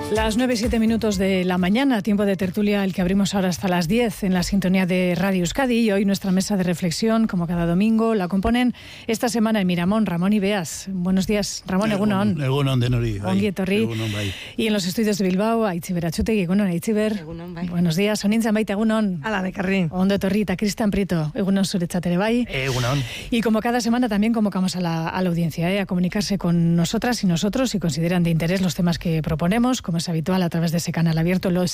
Las 9:07 de la mañana, tiempo de tertulia, el que abrimos ahora hasta las 10 en la sintonía de Radio Euskadi. Y hoy nuestra mesa de reflexión, como cada domingo, la componen esta semana en Miramón, Ramón y Beas. Buenos días, Ramón, egunon. Egunon de Nori. Ongi etorri. Y en los estudios de Bilbao, Aitziber Atxutegi, egunon, Aitziber. Egunon, bai. Buenos días, Onintzan baita, egunon. Ala, nekarri. Ondo etorri, eta Cristian Prieto, egunon zuretzat ere bai. Egunon. Y como cada semana también convocamos a la audiencia a comunicarse con nosotras y nosotros si consideran de interés los temas que proponemos, como es habitual, a través de ese canal abierto, los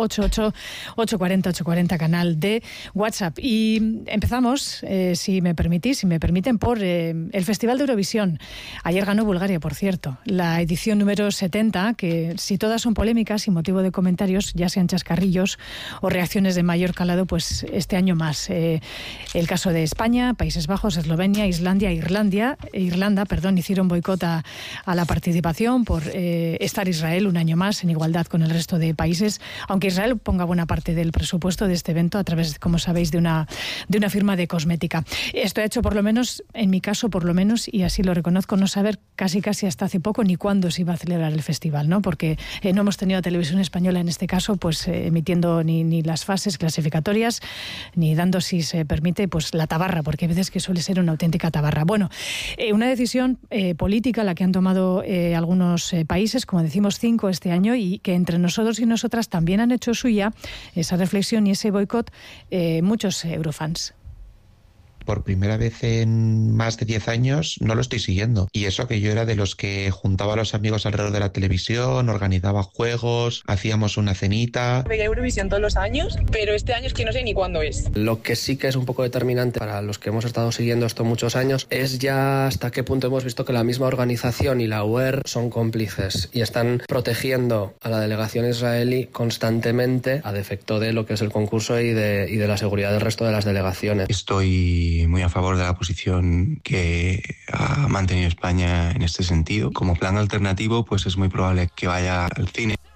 688-840-840, canal de WhatsApp. Y empezamos, si me permiten, por el Festival de Eurovisión. Ayer ganó Bulgaria, por cierto, la edición número 70, que si todas son polémicas y motivo de comentarios, ya sean chascarrillos o reacciones de mayor calado, pues este año más. El caso de España, Países Bajos, Eslovenia, Islandia, Irlanda, hicieron boicot a la participación por estar Israel un año más en igualdad con el resto de países, aunque Israel ponga buena parte del presupuesto de este evento a través, como sabéis, de una firma de cosmética. Esto ha hecho, por lo menos, en mi caso, y así lo reconozco, no saber casi hasta hace poco ni cuándo se iba a celebrar el festival, ¿no? Porque no hemos tenido televisión española en este caso, pues emitiendo ni las fases clasificatorias, ni dando, si se permite, pues la tabarra, porque hay veces que suele ser una auténtica tabarra. Bueno, una decisión política la que han tomado algunos países, como decimos 5 este año, y que entre nosotros y nosotras también han hecho suya esa reflexión y ese boicot muchos eurofans. Por primera vez en más de 10 años no lo estoy siguiendo. Y eso que yo era de los que juntaba a los amigos alrededor de la televisión, organizaba juegos, hacíamos una cenita. Veía Eurovisión todos los años, pero este año es que no sé ni cuándo es. Lo que sí que es un poco determinante para los que hemos estado siguiendo esto muchos años es ya hasta qué punto hemos visto que la misma organización y la UER son cómplices y están protegiendo a la delegación israelí constantemente a defecto de lo que es el concurso y de la seguridad del resto de las delegaciones. Estoy muy a favor de la posición que ha mantenido España en este sentido. Como plan alternativo, pues es muy probable que vaya al cine.